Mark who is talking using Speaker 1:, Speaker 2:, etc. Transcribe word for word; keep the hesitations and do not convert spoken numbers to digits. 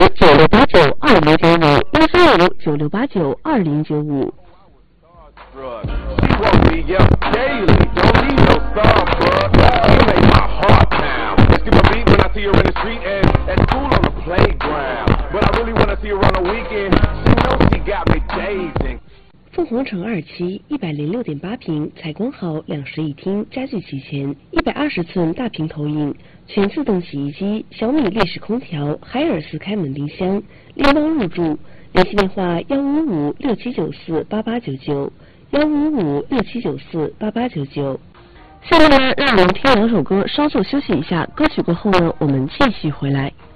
Speaker 1: 九六八九二零九五幺三五九六八九二零九五。凤凰城二期一百零六点八平，采光好，两室一厅，家具齐全，一百二十寸大屏投影，全自动洗衣机，小米立式空调，海尔斯开门冰箱，联网入住。联系电话：幺五五六七九四八八九九，幺五五六七九四八八九九。下面呢，让我们听两首歌，稍作休息一下。歌曲过后呢，我们继续回来。